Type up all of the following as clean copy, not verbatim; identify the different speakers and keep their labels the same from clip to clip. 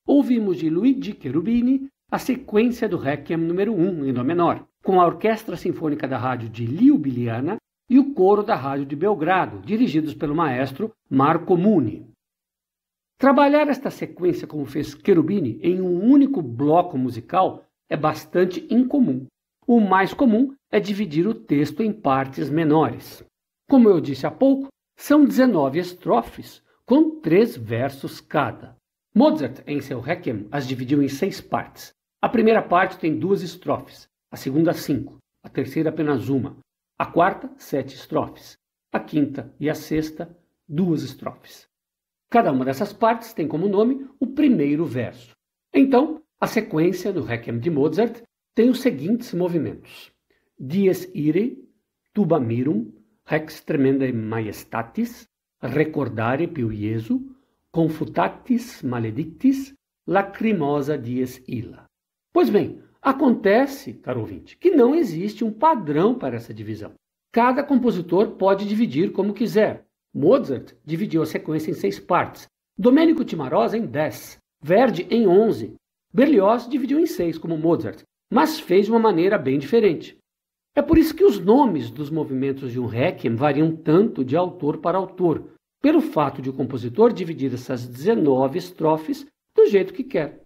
Speaker 1: ouvimos de Luigi Cherubini a sequência do Requiem número 1 em Dó menor, com a Orquestra Sinfônica da Rádio de Ljubljana e o coro da Rádio de Belgrado, dirigidos pelo maestro Marco Muni. Trabalhar esta sequência como fez Cherubini em um único bloco musical é bastante incomum. O mais comum é dividir o texto em partes menores. Como eu disse há pouco, são 19 estrofes, com 3 versos cada. Mozart, em seu Requiem, as dividiu em 6 partes. A primeira parte tem 2 estrofes, a segunda 5, a terceira apenas 1, a quarta 7 estrofes, a quinta e a sexta 2 estrofes. Cada uma dessas partes tem como nome o primeiro verso. Então, a sequência do Requiem de Mozart tem os seguintes movimentos: Dies irae, tuba mirum, rex tremendae majestatis, recordare piu Iesu, confutatis maledictis, lacrimosa dies illa. Pois bem, acontece, caro ouvinte, que não existe um padrão para essa divisão. Cada compositor pode dividir como quiser. Mozart dividiu a sequência em 6 partes, Domenico Cimarosa em 10, Verdi em 11. Berlioz dividiu em 6, como Mozart, mas fez de uma maneira bem diferente. É por isso que os nomes dos movimentos de um Requiem variam tanto de autor para autor, pelo fato de o compositor dividir essas 19 estrofes do jeito que quer.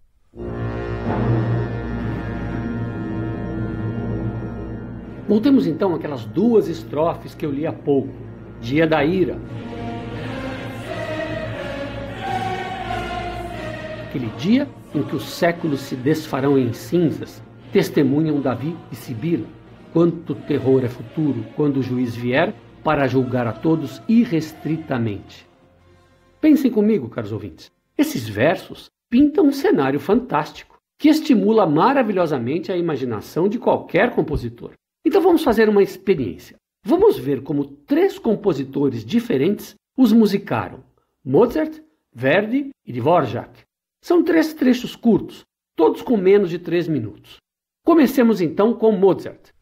Speaker 1: Voltemos então àquelas 2 estrofes que eu li há pouco. Dia da ira. Aquele dia em que os séculos se desfarão em cinzas, testemunham Davi e Sibila. Quanto terror é futuro quando o juiz vier para julgar a todos irrestritamente. Pensem comigo, caros ouvintes. Esses versos pintam um cenário fantástico que estimula maravilhosamente a imaginação de qualquer compositor. Então vamos fazer uma experiência. Vamos ver como 3 compositores diferentes os musicaram: Mozart, Verdi e Dvorak. São 3 trechos curtos, todos com menos de 3 minutos. Comecemos então com Mozart.